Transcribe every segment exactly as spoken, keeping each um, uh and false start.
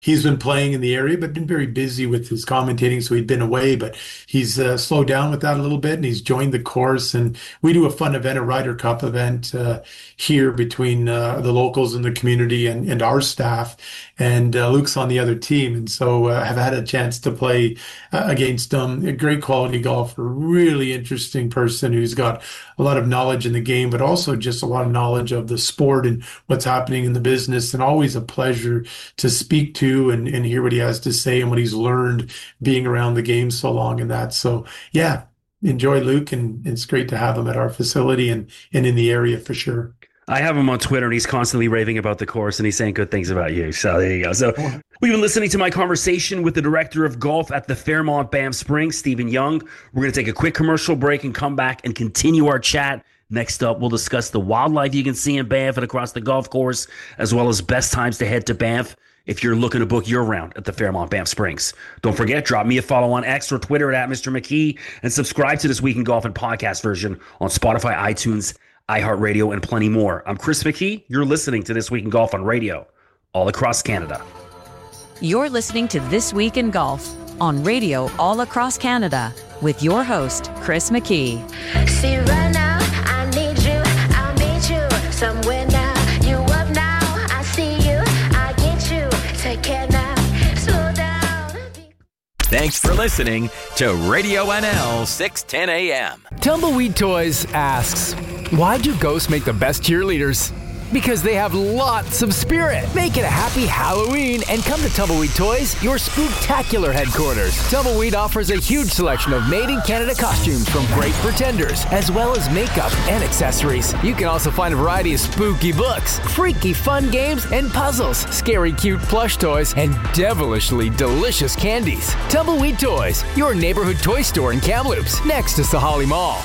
he's been playing in the area, but been very busy with his commentating, so he'd been away. But he's uh, slowed down with that a little bit, and he's joined the course. And we do a fun event, a Ryder Cup event uh, here between uh, the locals in the community and, and our staff. And uh, Luke's on the other team, and so uh, I've had a chance to play uh, against him. A great quality golfer, really interesting person who's got a lot of knowledge in the game, but also just a lot of knowledge of the sport and what's happening in the business. And always a pleasure to speak to and, and hear what he has to say and what he's learned being around the game so long and that. So yeah, enjoy Luke, and it's great to have him at our facility and, and in the area for sure. I have him on Twitter, and he's constantly raving about the course, and he's saying good things about you. So there you go. So we've been listening to my conversation with the director of golf at the Fairmont Banff Springs, Stephen Young. We're going to take a quick commercial break and come back and continue our chat. Next up, we'll discuss the wildlife you can see in Banff and across the golf course, as well as best times to head to Banff if you're looking to book your round at the Fairmont Banff Springs. Don't forget, drop me a follow on X or Twitter at Mister McKee, and subscribe to This Week in Golf and podcast version on Spotify, iTunes, iHeartRadio, and plenty more. I'm Chris McKee. You're listening to This Week in Golf on radio all across Canada. You're listening to This Week in Golf on radio all across Canada with your host, Chris McKee. See right now, I need you, I'll meet you somewhere now. You up now, I see you, I get you, take care now, slow down. Thanks for listening to Radio N L six ten A M. Tumbleweed Toys asks, why do ghosts make the best cheerleaders? Because they have lots of spirit. Make it a happy Halloween and come to Tumbleweed Toys, your spooktacular headquarters. Tumbleweed offers a huge selection of made-in-Canada costumes from great pretenders, as well as makeup and accessories. You can also find a variety of spooky books, freaky fun games and puzzles, scary cute plush toys, and devilishly delicious candies. Tumbleweed Toys, your neighborhood toy store in Kamloops, next to Sahali Mall.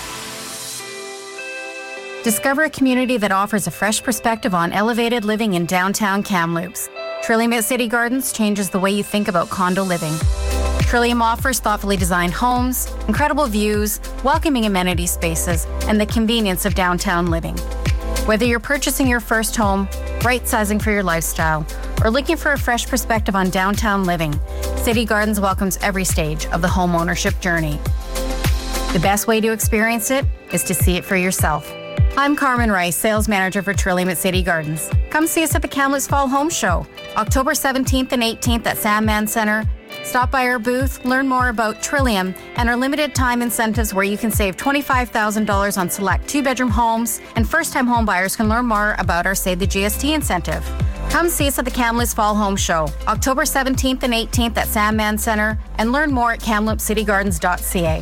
Discover a community that offers a fresh perspective on elevated living in downtown Kamloops. Trillium at City Gardens changes the way you think about condo living. Trillium offers thoughtfully designed homes, incredible views, welcoming amenity spaces, and the convenience of downtown living. Whether you're purchasing your first home, right-sizing for your lifestyle, or looking for a fresh perspective on downtown living, City Gardens welcomes every stage of the home ownership journey. The best way to experience it is to see it for yourself. I'm Carmen Rice, Sales Manager for Trillium at City Gardens. Come see us at the Kamloops Fall Home Show, October seventeenth and eighteenth at Sandman Center. Stop by our booth, learn more about Trillium and our limited time incentives where you can save twenty-five thousand dollars on select two-bedroom homes, and first-time home buyers can learn more about our Save the G S T incentive. Come see us at the Kamloops Fall Home Show, October seventeenth and eighteenth at Sandman Center, and learn more at kamloops city gardens dot c a.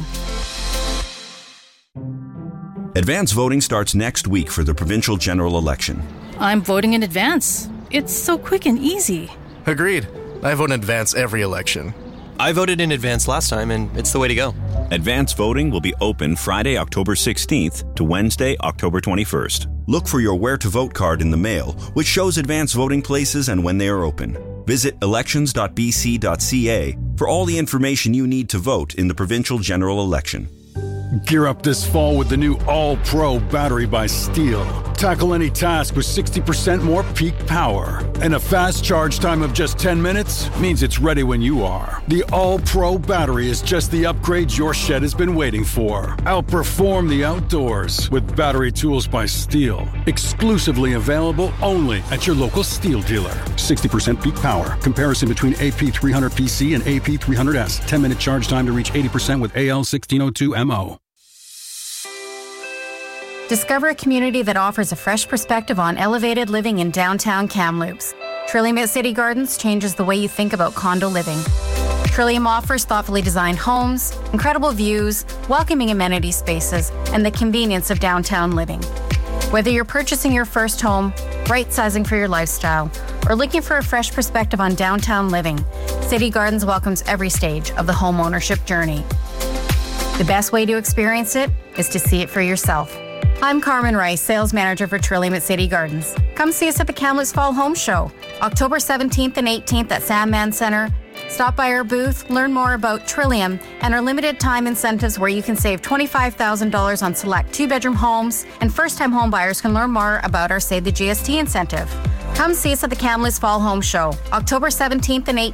Advance voting starts next week for the provincial general election. I'm voting in advance. It's so quick and easy. Agreed. I vote in advance every election. I voted in advance last time, and it's the way to go. Advance voting will be open Friday, October sixteenth to Wednesday, October twenty-first. Look for your Where to Vote card in the mail, which shows advance voting places and when they are open. Visit elections dot b c dot c a for all the information you need to vote in the provincial general election. Gear up this fall with the new All-Pro battery by Steel. Tackle any task with sixty percent more peak power. And a fast charge time of just ten minutes means it's ready when you are. The All-Pro battery is just the upgrade your shed has been waiting for. Outperform the outdoors with battery tools by Steel. Exclusively available only at your local Steel dealer. sixty percent peak power. Comparison between A P three hundred P C and A P three hundred S. ten minute charge time to reach eighty percent with A L sixteen oh two M O. Discover a community that offers a fresh perspective on elevated living in downtown Kamloops. Trillium at City Gardens changes the way you think about condo living. Trillium offers thoughtfully designed homes, incredible views, welcoming amenity spaces, and the convenience of downtown living. Whether you're purchasing your first home, right-sizing for your lifestyle, or looking for a fresh perspective on downtown living, City Gardens welcomes every stage of the home ownership journey. The best way to experience it is to see it for yourself. I'm Carmen Rice, Sales Manager for Trillium at City Gardens. Come see us at the Kamloops Fall Home Show, October seventeenth and eighteenth at Sandman Center. Stop by our booth, learn more about Trillium and our limited time incentives where you can save twenty-five thousand dollars on select two-bedroom homes, and first-time home buyers can learn more about our Save the G S T incentive. Come see us at the Kamloops Fall Home Show, October seventeenth and eighteenth.